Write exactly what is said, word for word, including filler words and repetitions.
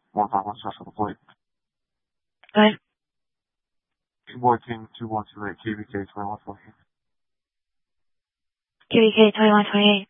one five one special deployed. Good. Working two one two eight K V K twenty one twenty eight. K V K twenty-one twenty-eight.